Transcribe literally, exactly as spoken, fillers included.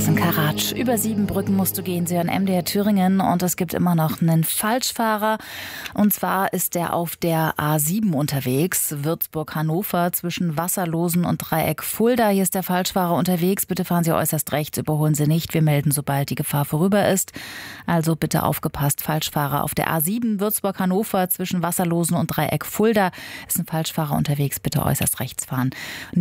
Carsten Karatsch. Über sieben Brücken musst du gehen. Sie hören M D R Thüringen und es gibt immer noch einen Falschfahrer. Und zwar ist der auf der A sieben unterwegs, Würzburg-Hannover, zwischen Wasserlosen und Dreieck Fulda. Hier ist der Falschfahrer unterwegs. Bitte fahren Sie äußerst rechts, überholen Sie nicht. Wir melden, sobald die Gefahr vorüber ist. Also bitte aufgepasst, Falschfahrer auf der A sieben, Würzburg-Hannover, zwischen Wasserlosen und Dreieck Fulda. Ist ein Falschfahrer unterwegs, bitte äußerst rechts fahren.